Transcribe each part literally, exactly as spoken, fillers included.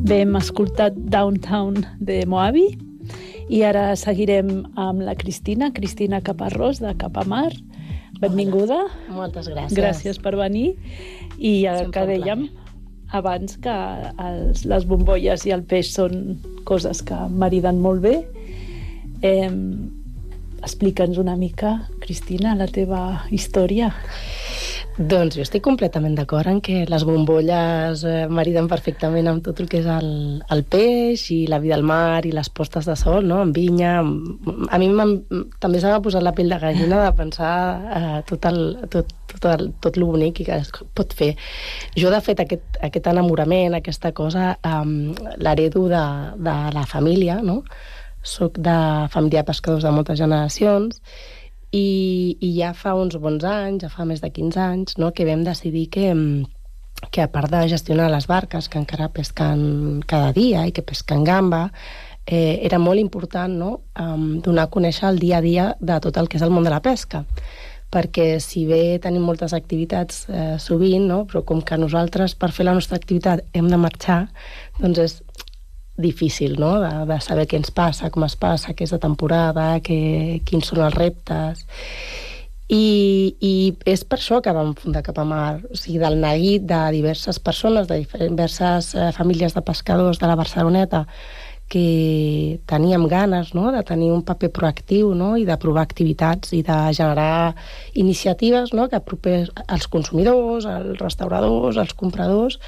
Bé, hem escoltat Downtown de Moabi i ara seguirem amb la Cristina, Cristina Caparrós, de Capamar. Benvinguda. Moltes gràcies. Gràcies per venir. I el que dèiem abans, que els, les bombolles i el peix són coses que mariden molt bé. Eh, Explica'ns una mica, Cristina, la teva història. Doncs jo estic completament d'acord en que les bombolles eh, mariden perfectament amb tot el que és el, el peix i la vida al mar i les postes de sol, no? En vinya. A mi també s'ha posat la pell de gallina de pensar eh, tot, el, tot, tot, el, tot el bonic que es pot fer. Jo, de fet, aquest, aquest enamorament, aquesta cosa, eh, l'heredo de, de la família, no? Soc de família de pescadors de moltes generacions i, i ja fa uns bons anys, ja fa més de quinze anys, no, que vam decidir que, que a part de gestionar les barques que encara pesquen cada dia i que pesquen gamba, eh, era molt important, no, um, donar a conèixer el dia a dia de tot el que és el món de la pesca. Perquè si bé tenim moltes activitats eh, sovint, no, però com que nosaltres per fer la nostra activitat hem de marxar, doncs és difícil, no?, de, de saber què ens passa, com es passa, què és de temporada, que, quins són els reptes. I, I és per això que vam fundar Capamar, o sigui, del neguit de diverses persones, de diverses eh, famílies de pescadors de la Barceloneta, que teníem ganes, no?, de tenir un paper proactiu, no?, i de provar activitats i de generar iniciatives, no?, que apropés als consumidors, als restauradors, als compradors,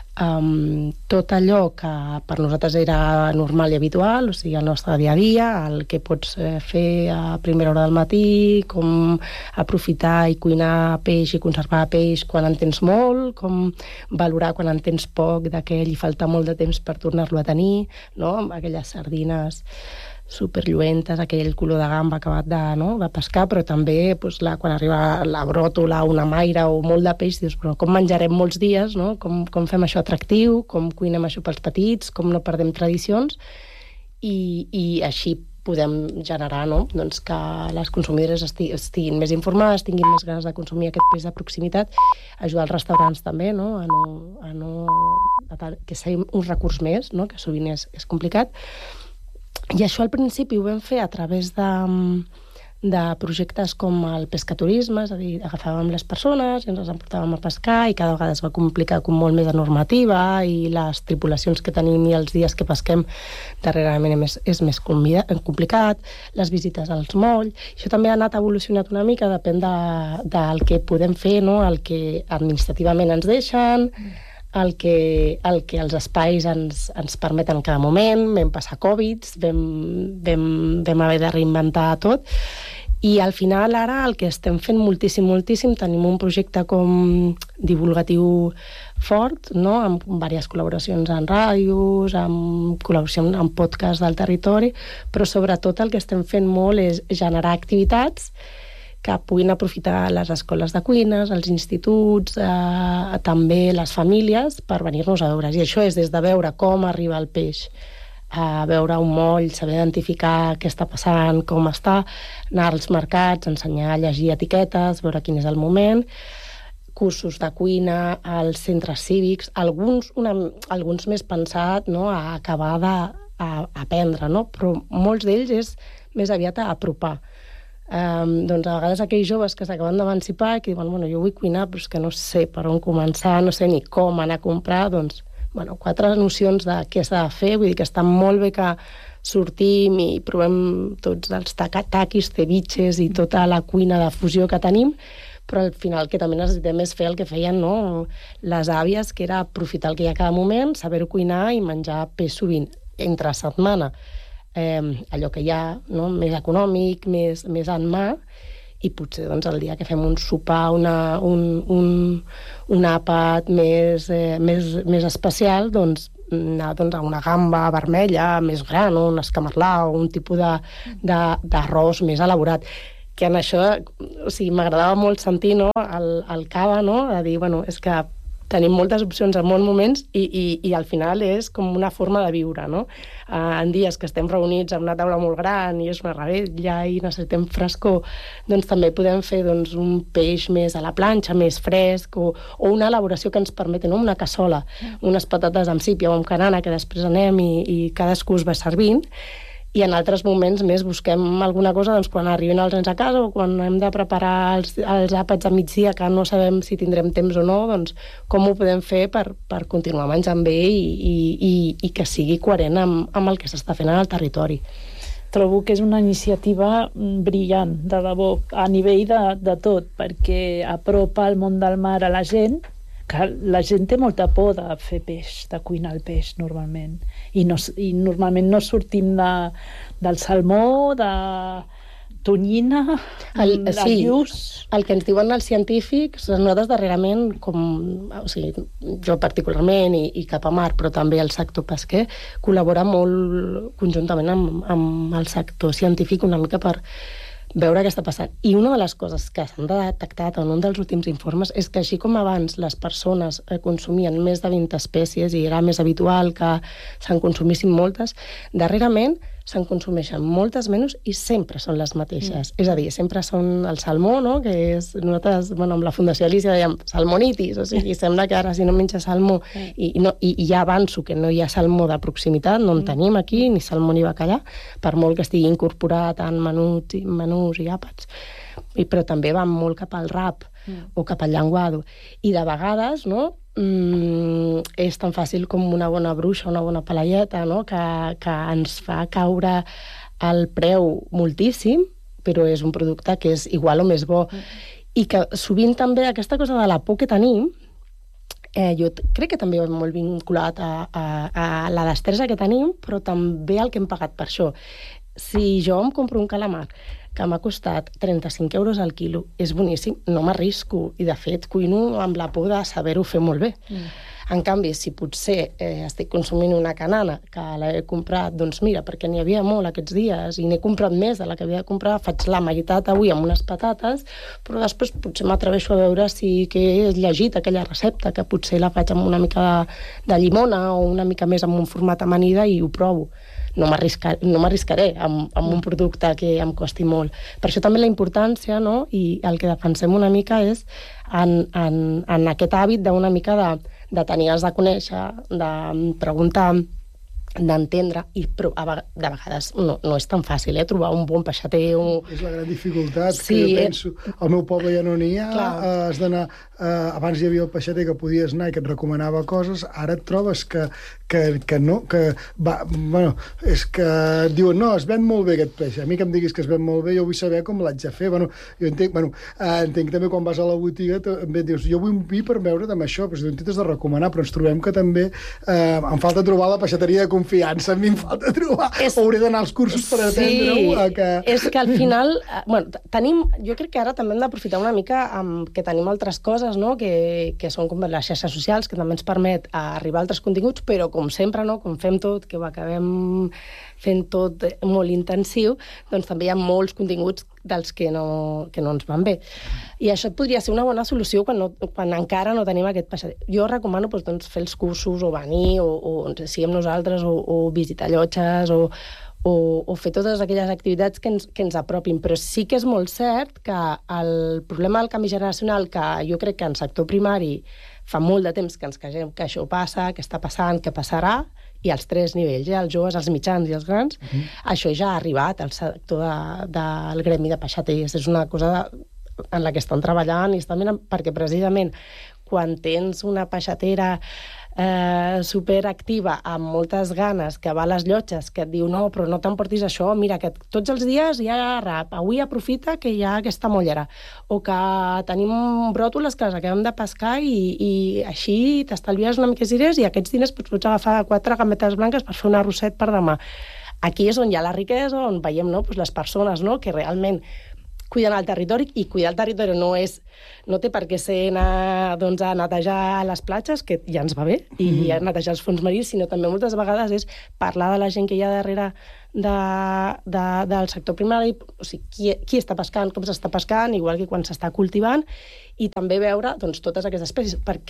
Um, tot allò que per nosaltres era normal i habitual, o sigui, el nostre dia a dia, el que pots eh, fer a primera hora del matí, com aprofitar i cuinar peix i conservar peix quan en tens molt, com valorar quan en tens poc, de què li falta molt de temps per tornar-lo a tenir, no?, amb aquelles sardines superlluentes, aquell color de gamba acabat de, no?, de pescar, però també doncs, la, quan arriba la bròtola, una maira o molt de peix, dius, però com menjarem molts dies, no?, com, com fem això atractiu, com cuinem això pels petits, com no perdem tradicions, i, i així podem generar, no?, doncs que les consumidores esti, estiguin més informades, tinguin més ganes de consumir aquest peix de proximitat, ajudar els restaurants també, no?, a no, a no a, que sigui un recurs més, no?, que sovint és, és complicat. I això al principi ho vam fer a través de, de projectes com el pescaturisme, és a dir, agafàvem les persones i ens les emportàvem a pescar i cada vegada es va complicar com molt més de normativa i les tripulacions que tenim i els dies que pesquem darrerament és, és més complicat, les visites als molls. Això també ha anat evolucionant una mica, depèn de, del que podem fer, no?, el que administrativament ens deixen, el que, el que els espais ens, ens permeten en cada moment. Vam passar Covid, vam, vam, vam haver de reinventar tot, i al final ara el que estem fent moltíssim, moltíssim, tenim un projecte com divulgatiu fort, no?, amb diverses col·laboracions en ràdios, amb col·laboracions en podcasts del territori, però sobretot el que estem fent molt és generar activitats que puguin aprofitar les escoles de cuines, els instituts, eh, també les famílies, per venir-nos a veure. I això és des de veure com arriba el peix, a veure un moll, saber identificar què està passant, com està, anar als mercats, ensenyar a llegir etiquetes, veure quin és el moment, cursos de cuina als centres cívics, alguns, una, alguns més pensat, no?, a acabar d'aprendre, no?, però molts d'ells és més aviat a apropar. Um, doncs a vegades aquells joves que s'acaben d'emancipar i que diuen, bueno, jo vull cuinar però és que no sé per on començar, no sé ni com anar a comprar, doncs, bueno, quatre nocions de què s'ha de fer, vull dir que està molt bé que sortim i provem tots els taquis, ceviches i tota la cuina de fusió que tenim, però al final que també necessitem és fer el que feien, no?, les àvies, que era aprofitar el que hi ha a cada moment, saber-ho cuinar i menjar peix sovint entre setmana. Eh, allò que hi ha, no?, més econòmic, més, més en mà, i potser doncs, el dia que fem un sopar, una, un, un, un àpat més, eh, més, més especial, doncs anar doncs, a una gamba vermella més gran, o un escamarlà, o un tipus d'arròs més elaborat. Que en això, o sigui, m'agradava molt sentir, no?, el, el cava, no?, de dir, bueno, és que tenim moltes opcions en molts moments i, i, i al final és com una forma de viure, no? Uh, en dies que estem reunits amb una taula molt gran i és una rebella i necessitem frescor, doncs també podem fer doncs, un peix més a la planxa, més fresc, o, o una elaboració que ens permeti, no? Una cassola, unes patates amb sípia o amb canana que després anem i, i cadascú es va servint, i en altres moments més busquem alguna cosa doncs, quan arriben els nens a casa o quan hem de preparar els, els àpats a migdia que no sabem si tindrem temps o no, doncs com ho podem fer per, per continuar menjant bé i, i, i, i que sigui coherent amb, amb el que s'està fent en el territori. Trobo que és una iniciativa brillant, de debò, a nivell de, de tot, perquè apropa el món del mar a la gent, que la gent té molta por de fer peix, de cuinar el peix normalment, i, no, i normalment no sortim de, del salmó, de tonyina, el, de sí, lluç. El que ens diuen els científics, nosaltres darrerament, com, o sigui, jo particularment i, i cap a mar, però també el sector pesquer, col·labora molt conjuntament amb, amb el sector científic una mica per veure què està passant. I una de les coses que s'han detectat en un dels últims informes és que així com abans les persones consumien més de vint espècies i era més habitual que se'n consumissin moltes, darrerament se'n consumeixen moltes menys i sempre són les mateixes. Mm. És a dir, sempre són el salmó, no? Que és, nosaltres, bueno, amb la Fundació Alicia dèiem salmonitis, o sigui, sembla que ara si no menja salmó, mm. i, no, i, i ja avanço que no hi ha salmó de proximitat, no en mm. tenim aquí, ni salmó ni bacallà, per molt que estigui incorporat en menús i, menús i àpats. I, però també van molt cap al rap mm. o cap al llenguado. I de vegades, no?, Mm, és tan fàcil com una bona bruixa, una bona palalleta, no? que, que ens fa caure el preu moltíssim, però és un producte que és igual o més bo. Mm. I que sovint també aquesta cosa de la por que tenim, eh, jo crec que també va molt vinculat a, a, a la destresa que tenim, però també el que hem pagat per això. Si jo em compro un calamar que m'ha costat trenta-cinc euros al quilo, és boníssim, no m'arrisco, i de fet cuino amb la por de saber-ho fer molt bé. Mm. En canvi, si potser eh, estic consumint una canana que l'he comprat, doncs mira, perquè n'hi havia molt aquests dies i n'he comprat més de la que havia de comprar, faig la meitat avui amb unes patates, però després potser m'atreveixo a veure si que he llegit aquella recepta, que potser la faig amb una mica de, de llimona o una mica més amb un format amanida i ho provo. No m'arriscaré no amb, amb un producte que em costi molt. Per això també la importància, no?, i el que defensem una mica és en, en, en aquest hàbit d'una mica de, de tenir els de conèixer, de preguntar, d'entendre, i però a vegades, de vegades no, no és tan fàcil, eh, trobar un bon peixater. Un... És la gran dificultat, sí, que jo penso, eh... al meu poble ja no n'hi ha, eh, has d'anar, eh, abans hi havia el peixater que podies anar i que et recomanava coses, ara et trobes que, que, que no, que va, bueno, és que et diuen, no, es ven molt bé aquest peix, a mi que em diguis que es ven molt bé, jo vull saber com l'haig de fer, bueno, jo entenc, bueno, eh, entenc també quan vas a la botiga, també et dius, jo vull un vi per veure't amb això, però si tu t'has de recomanar, però ens trobem que també eh, em falta trobar la peixateria de confiança, a mi em falta trobar, és... hauré d'anar als cursos per aprendre-ho. Sí, que... és que al final, bueno, tenim, jo crec que ara també hem d'aprofitar una mica amb que tenim altres coses, no?, que, que són com les xarxes socials, que també ens permet arribar a altres continguts, però com sempre, no?, com fem tot, que ho acabem fent tot molt intensiu, doncs també hi ha molts continguts dels que no, que no ens van bé. I això podria ser una bona solució quan, no, quan encara no tenim aquest peixater. Jo recomano doncs, doncs, fer els cursos o venir, o, o sigui amb nosaltres, o, o visitar llotges, o, o, o fer totes aquelles activitats que ens, que ens apropin. Però sí que és molt cert que el problema del canvi generacional, que jo crec que en sector primari fa molt de temps que ens queixem que això passa, que està passant, que passarà, i als tres nivells, eh? Els joves, els mitjans i els grans, uh-huh. Això ja ha arribat al sector de, del gremi de peixaters. És una cosa de, en la que estan treballant, i estan mirant, perquè precisament quan tens una peixatera eh, superactiva, amb moltes ganes, que va a les llotges, que et diu, no, però no t'emportis això, mira, que tots els dies hi ha rap, avui aprofita que hi ha aquesta mollera, o que tenim bròtoles que les acabem de pescar i, i així t'estalvies una mica de diners i aquests diners pots, pots agafar quatre gambetes blanques per fer un arrosset per demà. Aquí és on hi ha la riquesa, on veiem, no?, doncs les persones, no?, que realment cuiden el territori, i cuidar el territori no és, no té per què ser anar, doncs, a netejar les platges, que ja ens va bé, i mm-hmm. a netejar els fons marins, sinó també moltes vegades és parlar de la gent que hi ha darrere de, de, del sector primari, o sigui, qui, qui està pescant, com s'està pescant, igual que quan s'està cultivant, i també veure doncs, totes aquestes espècies, perquè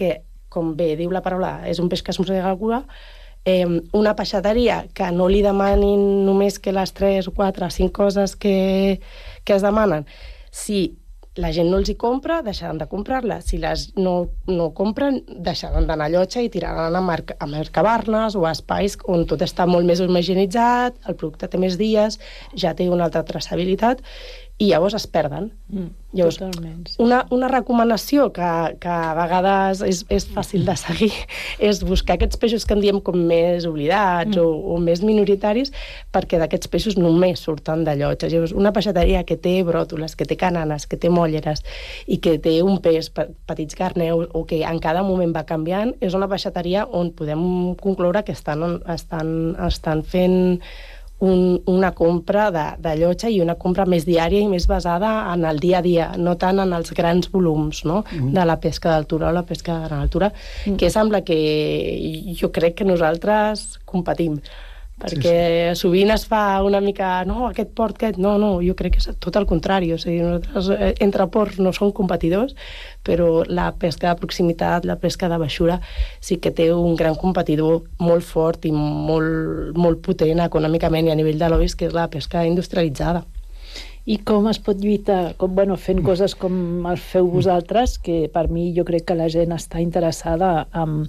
com bé diu la paraula, és un peix que es mossega el cua, eh, una peixateria que no li demanin només que les tres, quatre, cinc coses que, que es demanen, si la gent no els hi compra, deixaran de comprar-la. Si les no, no compren, deixaran d'anar a llotja i tiraran a, marca, a mercabarnes o a espais on tot està molt més homogeneïtzat, el producte té més dies, ja té una altra traçabilitat, i llavors es perden. Mm, llavors, totalment. Sí. Una, una recomanació que, que a vegades és, és fàcil de seguir és buscar aquests peixos que en diem com més oblidats mm. o, o més minoritaris, perquè d'aquests peixos només surten de llotges. Llavors, una peixateria que té bròtoles, que té cananes, que té mòlleres i que té un peix, petits garneus, o que en cada moment va canviant, és una peixateria on podem concloure que estan, estan, estan fent Un, una compra de, de llotja i una compra més diària i més basada en el dia a dia, no tant en els grans volums, no? Mm. de la pesca d'altura o la pesca de gran altura, mm. que sembla que jo crec que nosaltres competim, perquè sí, sí. sovint es fa una mica, no, aquest port, aquest... No, no, jo crec que és tot el contrari. O sigui, nosaltres entre ports no som competidors, però la pesca de proximitat, la pesca de baixura, sí que té un gran competidor molt fort i molt, molt potent econòmicament i a nivell de lobbies, que és la pesca industrialitzada. I com es pot lluitar? Com, bueno, fent coses com el feu vosaltres, que per mi jo crec que la gent està interessada en,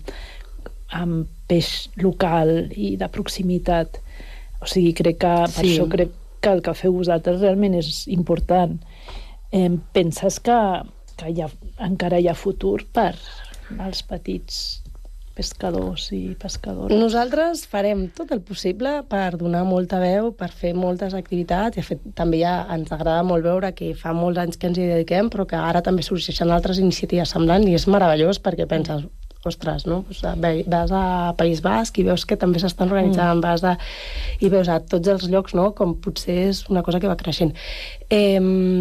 en peix local i de proximitat. O sigui, crec que per sí. això crec que el que feu vosaltres realment és important. Eh, penses que, que hi ha, encara hi ha futur per als petits pescadors i pescadores? Nosaltres farem tot el possible per donar molta veu, per fer moltes activitats, i de fet també ja ens agrada molt veure que fa molts anys que ens hi dediquem, però que ara també sorgeixen altres iniciatives semblants, i és meravellós perquè penses, ostres, no? Pues vas a País Basc i veus que també s'estan organitzant, mm. vas a... i veus a tots els llocs, no? Com potser és una cosa que va creixent. Eh,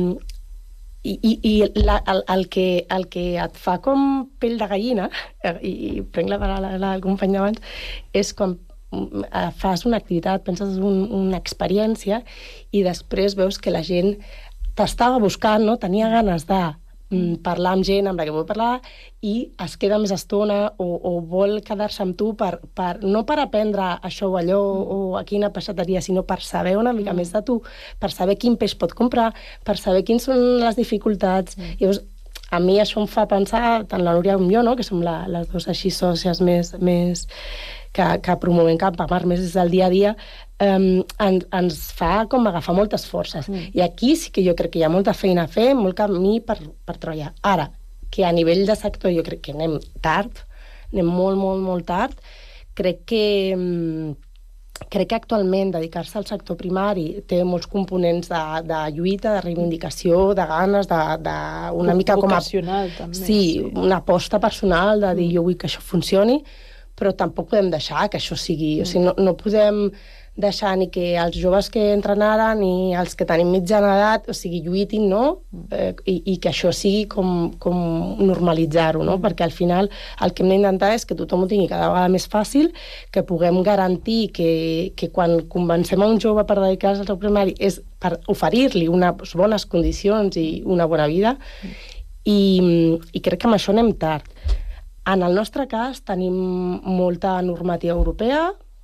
I i, i la, el, el, que, el que et fa com pell de gallina, i, i prenc la paraula del company d'abans, és quan fas una activitat, penses un, una experiència, i després veus que la gent t'estava buscant, no? Tenia ganes de parlar amb gent amb la que vol parlar i es queda més estona o, o vol quedar-se amb tu per, per, no per aprendre això o allò mm. o a quina peixateria, sinó per saber una mica mm. més de tu, per saber quin peix pot comprar, per saber quins són les dificultats. Mm. Llavors, a mi això em fa pensar, tant la Núria com jo, no? Que som la, les dues així sòcies més, més que, que promovem Campamar més des del dia a dia, Um, en, ens fa com agafar moltes forces. Mm. I aquí sí que jo crec que hi ha molta feina a fer, molt camí per, per treballar. Ara, que a nivell de sector jo crec que anem tard, anem molt, molt, molt tard, crec que, um, crec que actualment dedicar-se al sector primari té molts components de, de lluita, de reivindicació, de ganes, de, de una mica com a... Vocacional, també. Sí, sí, una aposta personal de dir, jo vull que això funcioni, però tampoc podem deixar que això sigui... Mm. O sigui, no, no podem deixar ni que els joves que entren ara ni els que tenim mitjana edat, o sigui, lluitin, no? Eh, i, i que això sigui com, com normalitzar-ho, no? Mm. Perquè al final el que hem d'intentar és que tothom ho tingui cada vegada més fàcil, que puguem garantir que, que quan convencem a un jove per dedicar-se al seu primari és per oferir-li unes bones condicions i una bona vida, mm. i, i crec que amb això anem tard. En el nostre cas tenim molta normativa europea.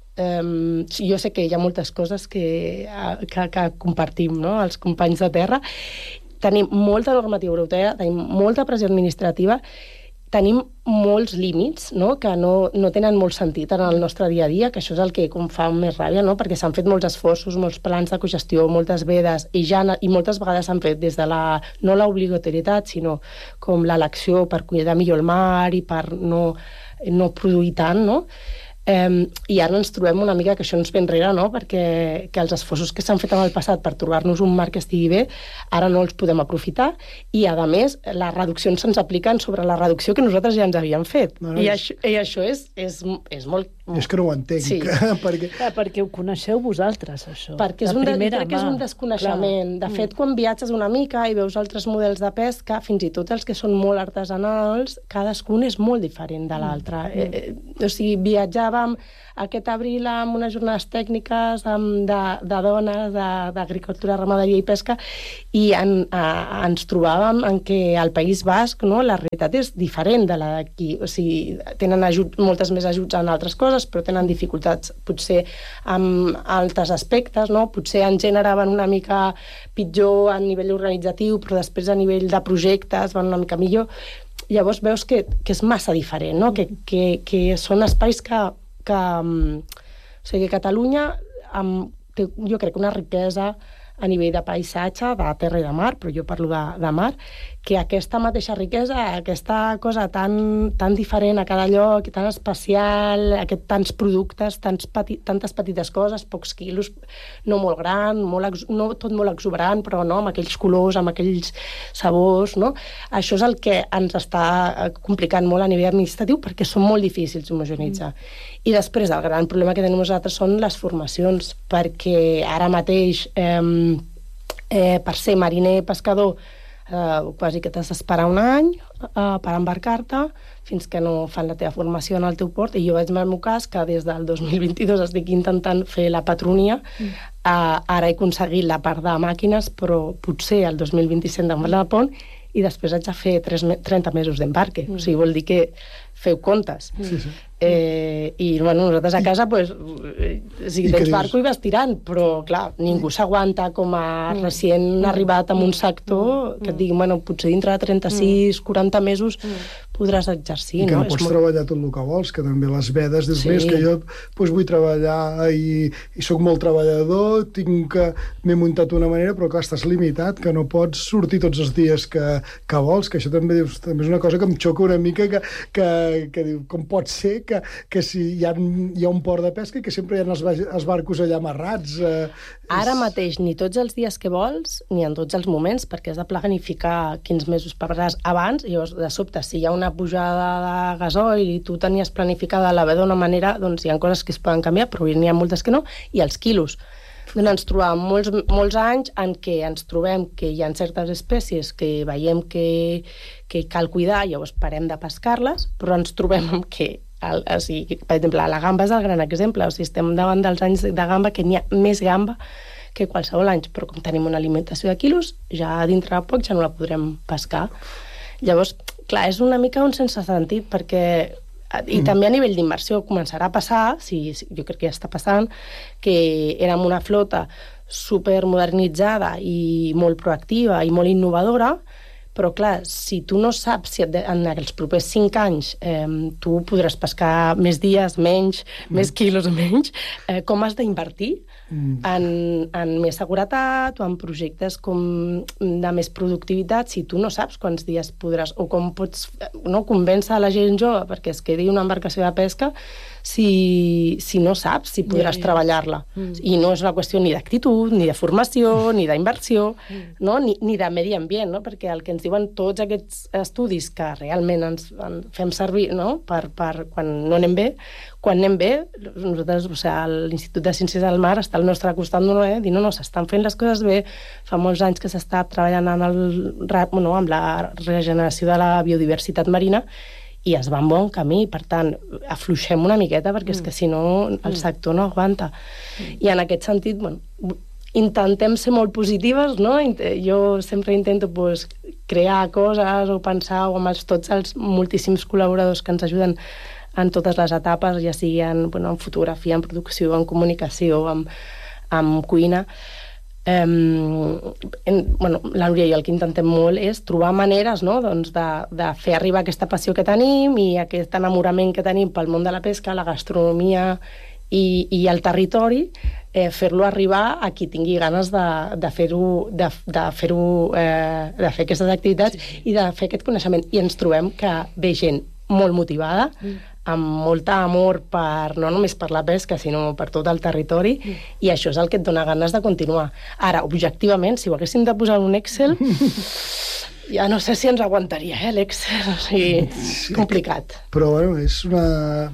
Um, jo sé que hi ha moltes coses que, que, que compartim, no? Els companys de terra. Tenim molta normativa europea, tenim molta pressió administrativa, tenim molts límits, no? Que no, no tenen molt sentit en el nostre dia a dia, que això és el que com fa més ràbia, no? Perquè s'han fet molts esforços, molts plans de cogestió, moltes vedes, i, ja, i moltes vegades s'han fet des de la, no l'obligatorietat, sinó com l'elecció per cuidar millor el mar i per no, no produir tant, no? Um, i ara ens trobem una mica que això ens ve enrere, no? Perquè que els esforços que s'han fet en el passat per trobar-nos un mar que estigui bé, ara no els podem aprofitar, i a més les reduccions se'ns apliquen sobre la reducció que nosaltres ja ens havíem fet, no, I, això, i això és, és, és molt... És que no ho entenc, sí. perquè... Clar, perquè ho coneixeu vosaltres, això. Perquè és un, de, crec que és un desconeixement. Clar. De fet, quan viatges una mica i veus altres models de pesca, fins i tot els que són molt artesanals, cadascun és molt diferent de l'altre. Mm. Eh, o sigui, viatjar acabàvem aquest abril amb unes jornades tècniques amb de, de dones, d'agricultura, ramaderia i pesca, i en, a, ens trobàvem en què al País Basc, no, la realitat és diferent de la d'aquí. O sigui, tenen ajut, moltes més ajuts en altres coses, però tenen dificultats potser amb altres aspectes, no? Potser en gènere van una mica pitjor a nivell organitzatiu, però després a nivell de projectes van una mica millor. Llavors veus que, que és massa diferent, no? Que, que, que són espais que que, o sigui, que Catalunya amb, té, jo crec, una riquesa a nivell de paisatge, de terra i de mar, però jo parlo de, de mar, que aquesta mateixa riquesa, aquesta cosa tan, tan diferent a cada lloc, tan especial, aquest, tants productes, tants peti, tantes petites coses, pocs quilos, no molt gran, molt, no tot molt exuberant, però no, amb aquells colors, amb aquells sabors, no? Això és el que ens està complicant molt a nivell administratiu, perquè són molt difícils d'homogeneitzar. Mm. I després el gran problema que tenim nosaltres són les formacions, perquè ara mateix, eh, eh, per ser mariner pescador, eh, quasi que t'has d'esperar un any eh, per embarcar-te fins que no fan la teva formació en el teu port, i jo vaig en el meu cas que des del dos mil vint-i-dos estic intentant fer la patronia. Mm. eh, ara he aconseguit la part de màquines, però potser el dos mil vint-i-set d'en de pont, i després haig de fer trenta mesos d'embarque. Mm. O sigui, vol dir que feu comptes. Sí, sí. Eh, i bueno, nosaltres a casa pues, si tens barco i vas tirant, però clar, ningú s'aguanta com a mm. recient mm. arribat en un sector mm. que et digui, bueno, potser dintre de trenta-sis quaranta mesos mm. podràs exercir. I que no, no pots molt... treballar tot el que vols, que també les vedes, des sí. més que jo pues, vull treballar i, i sóc molt treballador, tinc que m'he muntat d'una manera, però clar, estàs limitat, que no pots sortir tots els dies que, que vols, que això també, també és una cosa que em xoca una mica, que, que, que diu, com pot ser que, que si hi ha, hi ha un port de pesca i que sempre hi ha els, els barcos allà amarrats. Eh, Ara és... mateix, ni tots els dies que vols, ni en tots els moments, perquè has de planificar quins mesos pagaràs abans, i llavors, de sobte, si hi ha una pujada de gasoil i tu tenies planificada la ve d'una manera, doncs hi ha coses que es poden canviar, però n'hi ha moltes que no, i els quilos. Doncs ens trobem molts, molts anys en què ens trobem que hi ha certes espècies que veiem que, que cal cuidar, llavors parem de pescar-les, però ens trobem amb que, el, o sigui, per exemple, la gamba és el gran exemple. O sigui, estem davant dels anys de gamba que n'hi ha més gamba que qualsevol any, però com tenim una alimentació de quilos, ja dintre de poc ja no la podrem pescar. Llavors, clar, és una mica un sense sentit, perquè i mm. també a nivell d'inversió començarà a passar, si, si, jo crec que ja està passant, que érem una flota supermodernitzada i molt proactiva i molt innovadora, però clar, si tu no saps si en els propers cinc anys eh, tu podràs pescar més dies, menys, mm. més quilos o menys, eh, com has d'invertir mm. en, en més seguretat o en projectes com de més productivitat, si tu no saps quants dies podràs, o com pots no, convèncer a la gent jove perquè es quedi una embarcació de pesca si, si no saps si podràs yeah, yeah. treballar-la. Mm. I no és una qüestió ni d'actitud, ni de formació, ni d'inversió, mm. no? ni, ni de medi ambient, no? Perquè el que ens diuen tots aquests estudis que realment ens en fem servir, no? per, per quan no anem bé, quan anem bé, nosaltres, o sigui, l'Institut de Ciències del Mar està al nostre costat, no, no, eh? Dir, no, no, s'estan fent les coses bé, fa molts anys que s'està treballant en el, no, amb la regeneració de la biodiversitat marina, i es va en bon camí, per tant, afluixem una miqueta, perquè mm. és que si no el sector no aguanta. Mm. I en aquest sentit, bueno, intentem ser molt positives, no? Jo sempre intento pues, crear coses o pensar o amb els, tots els moltíssims col·laboradors que ens ajuden en totes les etapes, ja sigui en, bueno, en fotografia, en producció, en comunicació, en, en cuina. Um, en, bueno, la Núria i jo el que intentem molt és trobar maneres, no? doncs de, de fer arribar aquesta passió que tenim i aquest enamorament que tenim pel món de la pesca, la gastronomia i, i el territori, eh, fer-lo arribar a qui tingui ganes de, de fer-ho, de, de, fer-ho eh, de fer aquestes activitats sí. i de fer aquest coneixement. I ens trobem que ve gent molt motivada, mm. amb molta amor per, no només per la pesca, sinó per tot el territori, mm. i això és el que et dona ganes de continuar. Ara, objectivament, si ho haguéssim de posar en un Excel, ja no sé si ens aguantaria, eh, l'Excel, o sigui, sí, complicat. Però, bueno, és una... Bueno,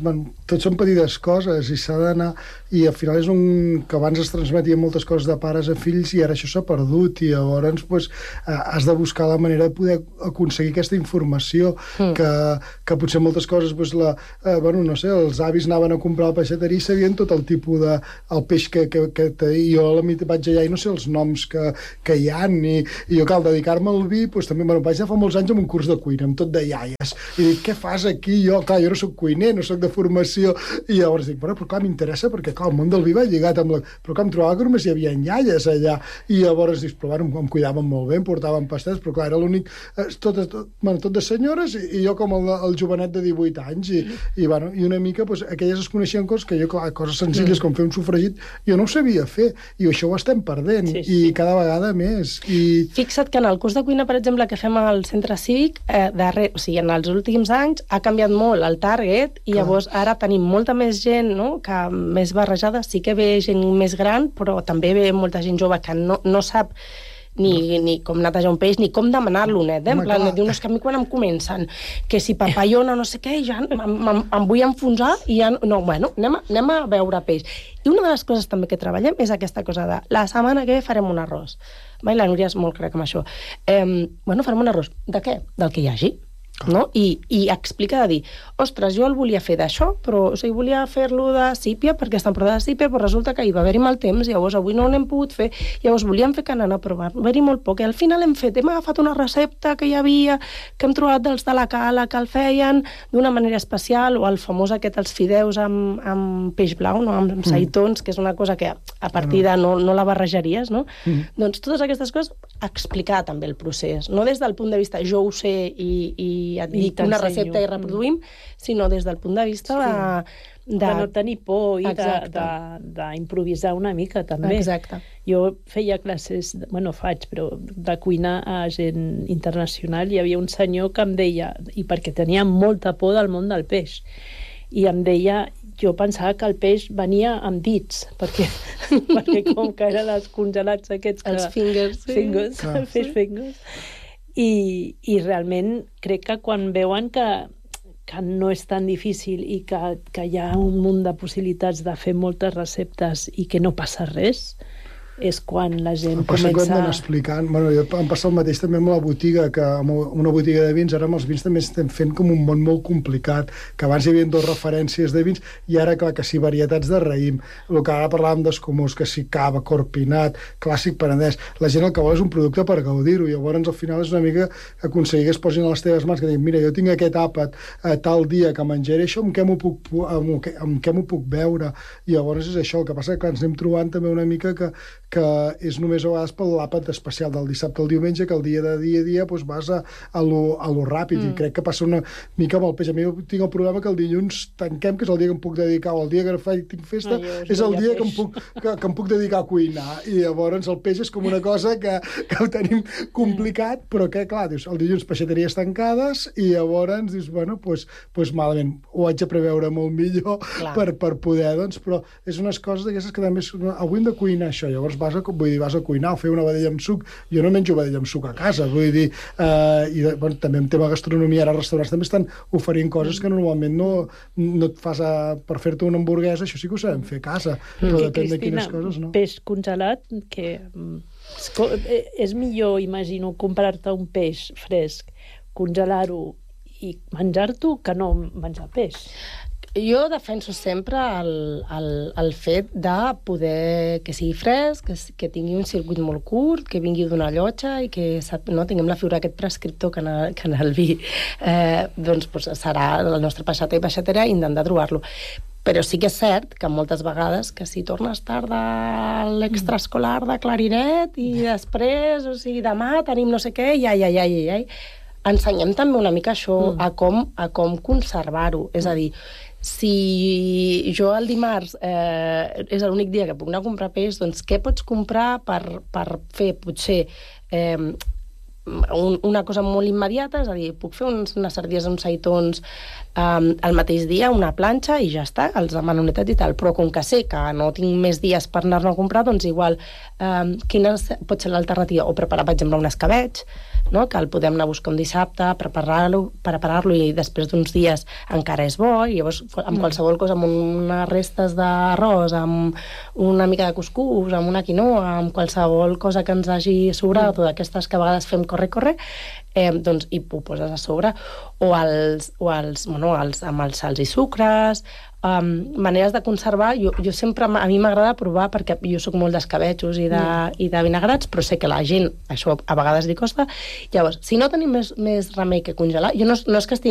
tot són petites coses i s'ha d'anar... I al final és un... que abans es transmetien moltes coses de pares a fills i ara això s'ha perdut i llavors pues, has de buscar la manera de poder aconseguir aquesta informació mm. que, que potser moltes coses pues, la, eh, bueno, no sé, els avis anaven a comprar a la peixateria i sabien tot el tipus de el peix que, que, que té, i jo a la mitja vaig allà i no sé els noms que, que hi ha i, i jo cal dedicar-me al vi pues, també, bueno, vaig ja fa molts anys amb un curs de cuina amb tot de iaies i dic, què fas aquí? Jo, clar, jo no soc cuiner, no soc de formació i llavors dic, bueno, però clar, m'interessa perquè clar, el món del vi va lligat amb la... Però clar, em trobava que només hi havia iaies allà i llavors dic, però bueno, em cuidaven molt bé, em portaven pastels, però clar, era l'únic tot, tot, bueno, tot de senyores i, i jo com el, el jovenet de divuit anys i, i, bueno, i una mica, pues, aquelles es coneixien coses que jo, clar, coses senzilles mm. com fer un sofregit, jo no ho sabia fer i això ho estem perdent sí, sí. i cada vegada més. I... Fixa't que en el curs de cuina, per exemple, que fem al centre cívic, eh, darrer, o sigui, en els últims anys ha canviat molt el target i clar. Llavors ara tenim molta més gent, no?, que més barrejada, sí que ve gent més gran, però també ve molta gent jove que no, no sap ni, ni com netejar un peix, ni com demanar-lo net, eh? En plan, diu, no, és que a mi quan em comencen que si papallona no sé què, ja em, em, em vull enfonsar i ja... No, bueno, anem a, anem a veure peix. I una de les coses també que treballem és aquesta cosa de la setmana que ve farem un arròs. Va, i la Núria és molt crec amb això. Eh, bueno, farem un arròs. De què? Del que hi hagi. No? I, i explica de dir, ostres, jo el volia fer d'això, però o sigui, volia fer-lo de sípia perquè està en prova de sípia, però resulta que hi va haver-hi mal temps, llavors avui no n'hem pogut fer, llavors volíem fer canana, però va haver-hi molt poc, i al final hem fet, hem agafat una recepta que hi havia, que hem trobat dels de la Cala, que el feien d'una manera especial, o el famós aquest, els fideus amb, amb peix blau, no? amb, amb saitons, que és una cosa que a partir de no, no la barrejaries, no? Mm. Doncs totes aquestes coses, explicar també el procés, no des del punt de vista jo ho sé i, i et dic una recepta i reproduïm, sinó des del punt de vista sí. de, de... de no tenir por i d'improvisar una mica, també. Exacte. Jo feia classes, bueno, faig, però de cuina a gent internacional, hi havia un senyor que em deia, i perquè tenia molta por del món del peix, i em deia, jo pensava que el peix venia amb dits, perquè, perquè com que eren els congelats aquests... Els que, fingers. Fingers, sí. fish fingers. I, i realment crec que quan veuen que, que no és tan difícil i que, que hi ha un munt de possibilitats de fer moltes receptes i que no passa res, és quan la gent comença... comença... Quan explicant, bueno, jo em passa el mateix també amb la botiga, que amb una botiga de vins, ara amb els vins també estem fent com un món molt complicat, que abans hi havia dues referències de vins, i ara, clar, que si varietats de raïm, el que ara parlàvem d'escumós, que si cava, corpinat, clàssic penedès, la gent el que vol és un producte per gaudir-ho, i llavors al final és una mica aconseguir que es posin a les teves mans, que diguin, mira, jo tinc aquest àpat eh, tal dia que menjaré això, amb què m'ho puc, amb què, amb què m'ho puc veure, i llavors és això, el que passa que clar, ens anem trobant també una mica que que és només a vegades per l'àpat especial del dissabte al diumenge, que el dia de dia a dia doncs vas a, a, lo, a lo ràpid, mm. i crec que passa una mica amb el peix. A mi tinc el problema que el dilluns tanquem, que és el dia que em puc dedicar, o el dia que faig, tinc festa, no, és el dia que em, puc, que, que em puc dedicar a cuinar, i llavors el peix és com una cosa que, que ho tenim complicat, però que, clar, dius, el dilluns peixateries tancades, i llavors dius, bueno, doncs, doncs malament, ho haig de preveure molt millor per, per poder, doncs, però és unes coses d'aquestes que també, avui hem de cuinar això, llavors vas a, vull dir, vas a cuinar o fer una vedella amb suc. Jo no menjo vedella amb suc a casa, vull dir, eh, i bueno, també en tema gastronomia, ara els restaurants també estan oferint coses que normalment no, no et fas a, per fer-te una hamburguesa, això sí que ho sabem fer a casa, però mm. depèn Cristina, de quines coses, no? Peix congelat, que és millor, imagino, comprar-te un peix fresc, congelar-ho i menjar-t'ho que no menjar peix. Jo defenso sempre el, el, el fet de poder que sigui fresc, que, que tingui un circuit molt curt, que vingui d'una llotja i que no tinguem la figura aquest prescriptor que en el, que en el vi eh, doncs, pues, serà el nostre peixater i peixatera i intentar trobar-lo. Però sí que és cert que moltes vegades que si tornes tard a l'extraescolar de clarinet i després, o sigui, demà tenim no sé què, i ai, ai, ai, ai, ai. Ensenyem també una mica això, mm. a com, a com conservar-ho. És a dir, si jo el dimarts eh, és l'únic dia que puc anar a comprar peix, doncs què pots comprar per, per fer, potser, eh, un, una cosa molt immediata, és a dir, puc fer uns, unes sardines, uns seitons um, el mateix dia, una planxa, i ja està, els demano unitats i tal, però com que sé que no tinc més dies per anar-ne a comprar, doncs igual, um, quina pot ser l'alternativa? O preparar, per exemple, un escabetx, no? Que el podem anar a buscar un dissabte, preparar-lo, preparar-lo i després d'uns dies encara és bo, i llavors amb qualsevol cosa, amb unes restes d'arròs, amb una mica de cuscús, amb una quinoa, amb qualsevol cosa que ens hagi sobrat, o d'aquestes que a vegades fem corre, corre, eh, doncs hi ho poses a sobre. O, els, o els, bueno, els, amb els sals i sucres, um, maneres de conservar. Jo, jo sempre, a mi m'agrada provar, perquè jo sóc molt d'escabetxos i de, mm. i de vinagrats, però sé que la gent això a vegades li costa. Llavors, si no tenim més, més remei que congelar, jo no, no és que estigui